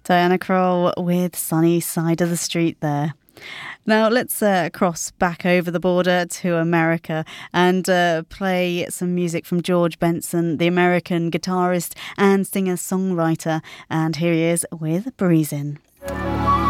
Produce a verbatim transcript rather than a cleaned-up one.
Diana Krall with Sunny Side of the Street there. Now let's uh, cross back over the border to America and uh, play some music from George Benson, the American guitarist and singer-songwriter. And here he is with Breezin'.